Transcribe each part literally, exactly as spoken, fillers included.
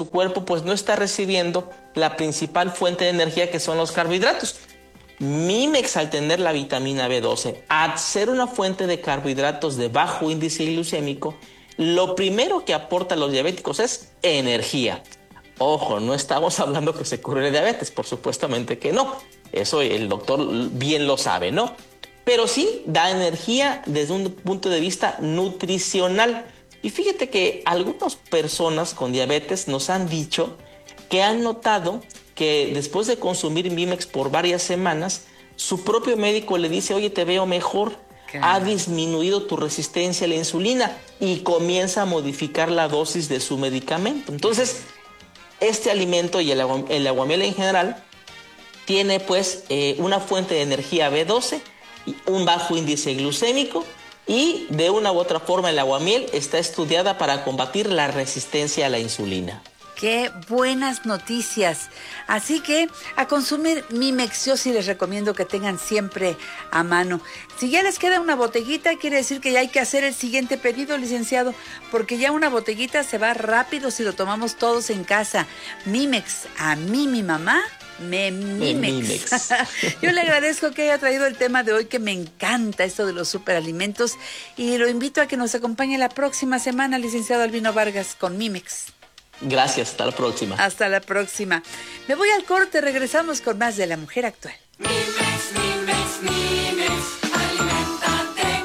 su cuerpo pues no está recibiendo la principal fuente de energía, que son los carbohidratos. Mimex, al tener la vitamina B doce, al ser una fuente de carbohidratos de bajo índice glucémico, lo primero que aporta a los diabéticos es energía. Ojo, no estamos hablando que se cure diabetes, por supuestamente que no. Eso el doctor bien lo sabe, ¿no? Pero sí da energía desde un punto de vista nutricional. Y fíjate que algunas personas con diabetes nos han dicho que han notado que después de consumir Mimex por varias semanas, su propio médico le dice: oye, te veo mejor, ha disminuido tu resistencia a la insulina, y comienza a modificar la dosis de su medicamento. Entonces, este alimento y el, agua, el aguamiel en general tiene pues eh, una fuente de energía B doce, un bajo índice glucémico, y de una u otra forma el aguamiel está estudiada para combatir la resistencia a la insulina. ¡Qué buenas noticias! Así que a consumir Mimex, yo sí les recomiendo que tengan siempre a mano. Si ya les queda una botellita, quiere decir que ya hay que hacer el siguiente pedido, licenciado, porque ya una botellita se va rápido si lo tomamos todos en casa. Mimex, a mí mi mamá me Mimex. Mimex. Yo le agradezco que haya traído el tema de hoy, que me encanta esto de los superalimentos, y lo invito a que nos acompañe la próxima semana, licenciado Albino Vargas, con Mimex. Gracias, hasta la próxima. Hasta la próxima. Me voy al corte, regresamos con más de La Mujer Actual. Mimex, Mimex, Mimex, aliméntate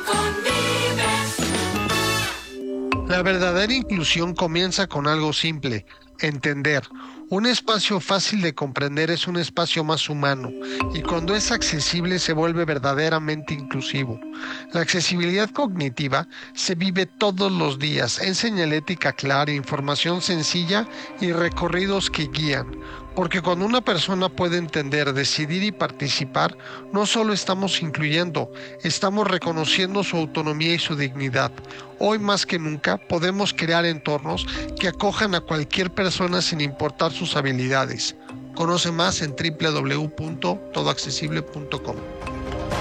con Mimex. La verdadera inclusión comienza con algo simple: entender. Un espacio fácil de comprender es un espacio más humano, y cuando es accesible se vuelve verdaderamente inclusivo. La accesibilidad cognitiva se vive todos los días en señalética clara, información sencilla y recorridos que guían. Porque cuando una persona puede entender, decidir y participar, no solo estamos incluyendo, estamos reconociendo su autonomía y su dignidad. Hoy más que nunca podemos crear entornos que acojan a cualquier persona sin importar sus habilidades. Conoce más en doble u doble u doble u punto todo accesible punto com.